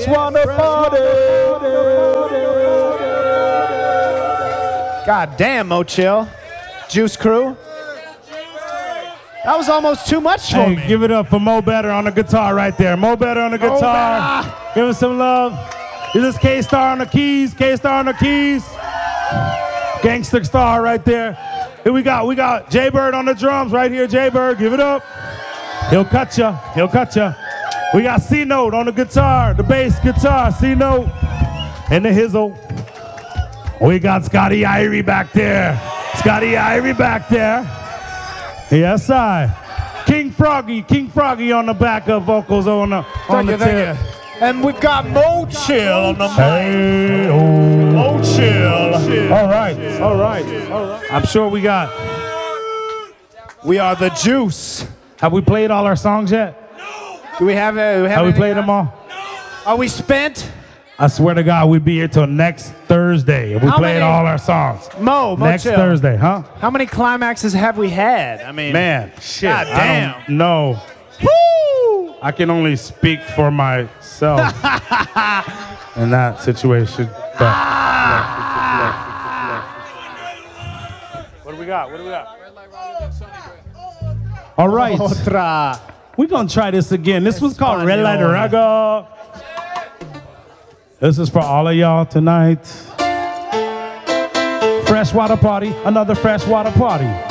Freshwater Party. God damn, Mo Chill. Juice Crew. That was almost too much for me. Give it up for Mo Better on the guitar right there. Mo Better on the guitar. Give us some love. This is K-Star on the keys. K-Star on the keys. Gangster Star right there. Here we got Jay-Bird on the drums right here. Jay-Bird, give it up. He'll cut ya. He'll cut ya. We got C-Note on the guitar, the bass guitar, C-Note, and the hizzle. We got Scotty Irie back there. Scotty Irie back there. Yes, I. King Froggy on the backup vocals on the tip. And we've got Mo Chill on the mic. Hey, oh. Mo Chill. All right. I'm sure we got. We are the Juice. Have we played all our songs yet? Do we have Have we played them all? Are we spent? I swear to God, we'd be here till next Thursday if we played all our songs. Mo next Chill. Thursday, huh? How many climaxes have we had? I mean, man, shit. God damn. I don't know. Woo! I can only speak for myself in that situation. But what do we got? All right. Otra. We're going to try this again. This was called Red Light Reggae. This is for all of y'all tonight. Freshwater Party, another freshwater party.